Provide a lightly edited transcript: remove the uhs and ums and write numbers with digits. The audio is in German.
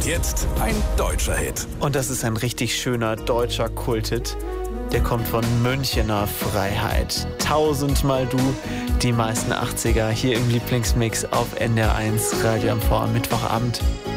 jetzt ein deutscher Hit. Und das ist ein richtig schöner deutscher Kulthit. Der kommt von Münchener Freiheit. Tausendmal du, die meisten 80er hier im Lieblingsmix auf NDR1 Radio MV am Mittwochabend.